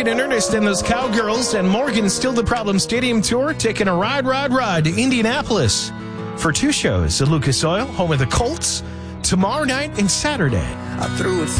in earnest in those Cowgirls, and Morgan's Still the Problem Stadium Tour, taking a ride to Indianapolis for 2 shows at Lucas Oil, home of the Colts, tomorrow night and Saturday. I threw it